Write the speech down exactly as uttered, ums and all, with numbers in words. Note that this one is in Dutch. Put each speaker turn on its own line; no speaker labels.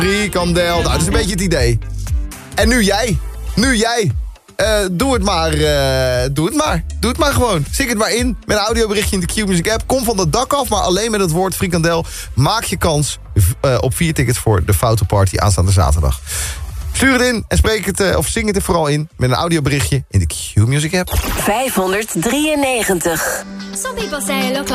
Frikandel. Nou, dat is een beetje het idee. En nu jij. Nu jij. Uh, doe het maar. Uh, doe het maar. Doe het maar gewoon. Zing het maar in. Met een audioberichtje in de Q-Music app. Kom van het dak af, maar alleen met het woord frikandel. Maak je kans uh, op vier tickets voor de Foute Party aanstaande zaterdag. Stuur het in en spreek het, uh, of zing het er vooral in met een audioberichtje in de Q-Music app.
vijfhonderddrieënnegentig.
Some people say I look